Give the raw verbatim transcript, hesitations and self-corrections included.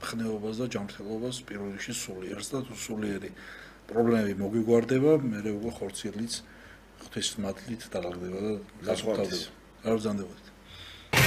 ხნეობას და ჯანმრთელობას პირველ რიგში სულიერს და თუ სულიერი პრობლემები მოგვიგვარდება, მე უკვე ხორციელიც ღვთისმადლით დაალაგდება და გასწავდება. არ ვზანდებოდით.